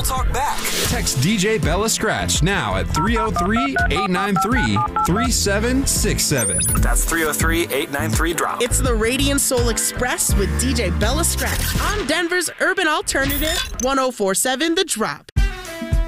talk back. Text DJ Bella Scratch now at 303-893-3767. That's 303-893-DROP. It's the Radiant Soul Express with DJ Bella Scratch on Denver's Urban Alternative 104.7 The Drop.